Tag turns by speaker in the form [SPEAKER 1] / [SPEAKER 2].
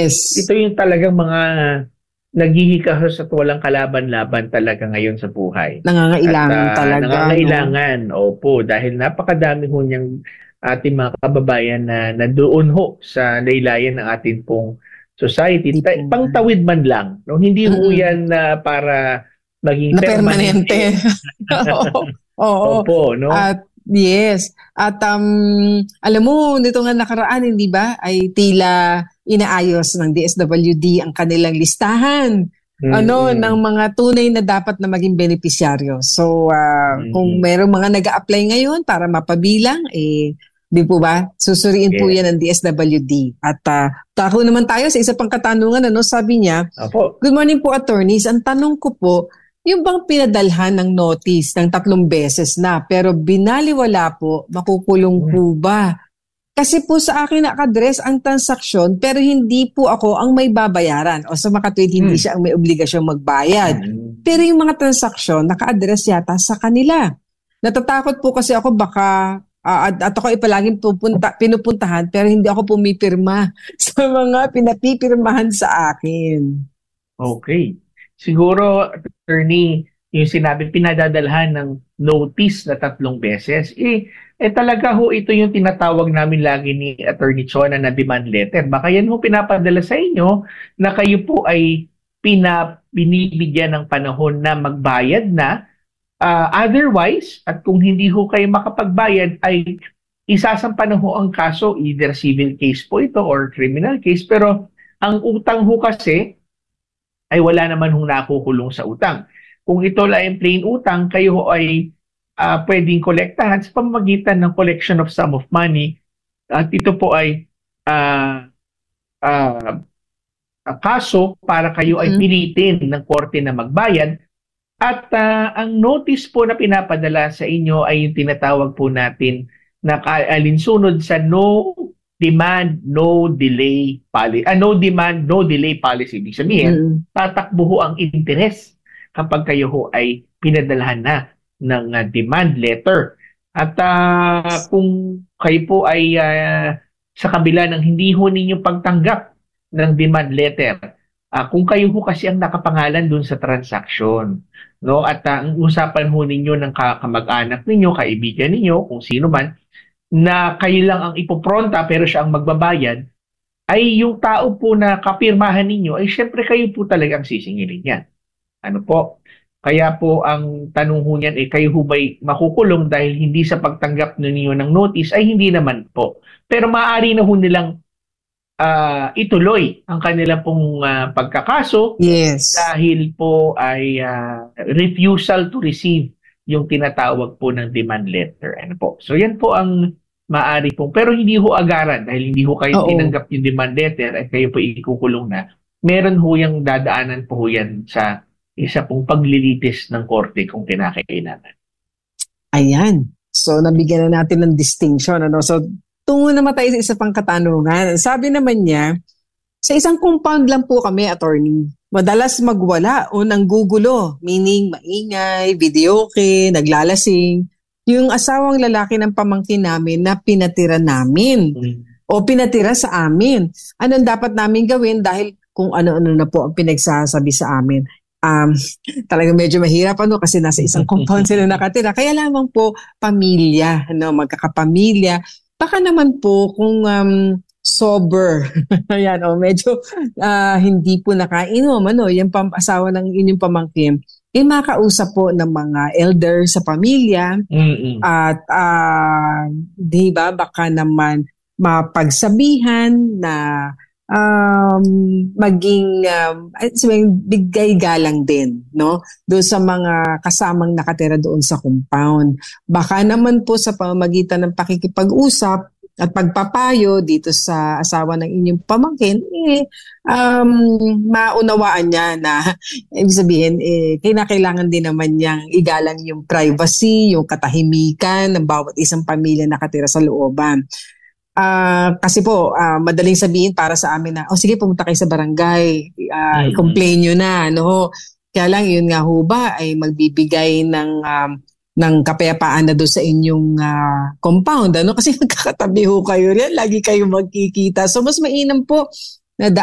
[SPEAKER 1] Ito yung talagang mga naghihikahos at walang kalaban-laban talaga ngayon sa buhay.
[SPEAKER 2] Nangangailangan
[SPEAKER 1] At
[SPEAKER 2] talaga, no?
[SPEAKER 1] nangangailangan, opo, dahil napakadami ho niyang ating mga kababayan na nandoon ho sa laylayan ng ating pong society.
[SPEAKER 2] Di po ba?
[SPEAKER 1] Pangtawid man lang. No? Hindi ho
[SPEAKER 2] Mm-mm.
[SPEAKER 1] yan para maging
[SPEAKER 2] Na permanente.
[SPEAKER 1] permanente.
[SPEAKER 2] Oo. Oo.
[SPEAKER 1] Opo, no?
[SPEAKER 2] At yes. At alam mo, nito nga nakaraan, hindi ba, ay tila inaayos ng DSWD ang kanilang listahan ng
[SPEAKER 1] Mm-mm.
[SPEAKER 2] mga tunay na dapat na maging benepisyaryo. So, kung
[SPEAKER 1] Mm-mm.
[SPEAKER 2] merong mga nag-a-apply ngayon para mapabilang, di po ba? Susuriin po
[SPEAKER 1] Yes.
[SPEAKER 2] yan ng DSWD. At tako naman tayo sa isa pang katanungan, sabi niya,
[SPEAKER 1] Opo.
[SPEAKER 2] good morning po, attorneys. Ang tanong ko po, yung bang pinadalhan ng notice ng 3 beses na pero binaliwala po, makukulong po ba? Kasi po sa akin naka-address ang transaksyon pero hindi po ako ang may babayaran. O sa makatwid, hindi siya ang may obligasyong magbayad. Pero yung mga transaksyon, naka-address yata sa kanila. Natatakot po kasi ako baka at ako ay palaging pinupuntahan pero hindi ako pumipirma sa mga pinapipirmahan sa akin.
[SPEAKER 1] Okay. Siguro, attorney, yung sinabi, pinadadalhan ng notice na 3 beses, talaga ho, ito yung tinatawag namin lagi ni Attorney Chona na demand letter. Baka yan ho pinapadala sa inyo na kayo po ay binibigyan ng panahon na magbayad na. Otherwise, at kung hindi ho kayo makapagbayad, ay isasampa na ho ang kaso, either civil case po ito or criminal case. Pero ang utang ho kasi, ay wala naman hong nakukulong sa utang. Kung ito lang plain utang, kayo ay pwedeng kolektahan sa pamamagitan ng collection of sum of money. At ito po ay kaso para kayo ay pilitin ng korte na magbayad. At ang notice po na pinapadala sa inyo ay yung tinatawag po natin na alinsunod sa no demand, no delay policy. No demand, no delay policy. Ibig sabihin, tatakbo ho ang interest kapag kayo ho ay pinadalhan na ng demand letter. At kung kayo po ay sa kabila ng hindi ho ninyo pagtanggap ng demand letter, kung kayo ho kasi ang nakapangalan dun sa transaction, no? At ang usapan ho ninyo ng kamag-anak ninyo, kaibigan ninyo, kung sino man, na kayo lang ang ipopronta pero siya ang magbabayad, ay yung tao po na kapirmahan ninyo, ay syempre kayo po talaga ang sisingilin niyan. Ano po? Kaya po ang tanong ho niyan, kayo ho ba'y makukulong dahil hindi sa pagtanggap ninyo ng notice? Ay hindi naman po. Pero maaari na ho nilang ituloy ang kanila pong pagkakaso dahil po ay refusal to receive yung tinatawag po ng demand letter. Ano po? So yan po ang maaari po. Pero hindi ho agaran dahil hindi ho kayo tinanggap yung demand letter at kayo po ikukulong na. Meron ho yung dadaanan po ho yan sa isa pong paglilitis ng korte kung kinakailangan.
[SPEAKER 2] Ayan. So nabigyan na natin ng distinction. So tungo naman tayo sa isa pang katanungan. Sabi naman niya, sa isang compound lang po kami, attorney. Madalas magwala o nanggugulo, meaning maingay, videoke, naglalasing. Yung asawang lalaki ng pamangkin namin na pinatira namin o pinatira sa amin. Anong dapat namin gawin dahil kung ano-ano na po ang pinagsasabi sa amin. Talagang medyo mahirap kasi nasa isang compound sila nakatira. Kaya lamang po pamilya, magkakapamilya. Baka naman po kung sober, ayan, medyo hindi po nakainom, yung asawa ng inyong pamangkin, makausap po ng mga elder sa pamilya at di ba baka naman mapagsabihan na maging bigay galang din, no? Doon sa mga kasamang nakatira doon sa compound. Baka naman po sa pamamagitan ng pakikipag-usap at pagpapayo dito sa asawa ng inyong pamangkin, maunawaan niya na ibig sabihin, kailangan din naman niyang igalang yung privacy, yung katahimikan ng bawat isang pamilya nakatira sa looban. Kasi po, madaling sabihin para sa amin na, sige, pumunta kayo sa barangay, i-complain nyo na, no? Kaya lang, yun nga ho ba, ay magbibigay ng kapayapaan na doon sa inyong compound, ano? Kasi magkakatabi ho kayo rin, lagi kayo magkikita. So, mas mainam po na